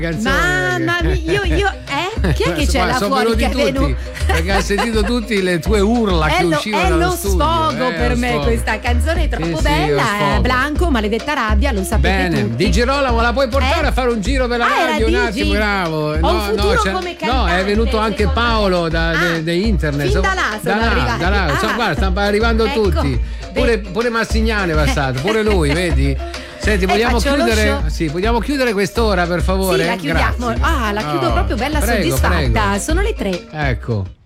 Mamma mia, chi è che c'è là sono fuori che è venuti venuto? tutti, perché hai sentito tutte le tue urla che uscivano è dallo lo studio. sfogo per lo me, sfogo. questa canzone è troppo Sì, bella, lo sfogo. Blanco, maledetta rabbia, lo sapete Bene, tutti. Di Girolamo la puoi portare a fare un giro per la era radio un Digi? attimo, bravo. Ho un futuro come no, cantante, è venuto anche secondo Paolo da internet. Fin da là sono arrivati. Da là. Ah. Guarda, stanno arrivando Ecco. tutti. Pure Massignani è passato, pure lui, vedi? Senti, vogliamo faccio lo chiudere? show. Sì, vogliamo chiudere quest'ora, per favore? Sì, la chiudiamo. Grazie. La chiudo proprio bella prego, soddisfatta. prego. Sono le 3. Ecco.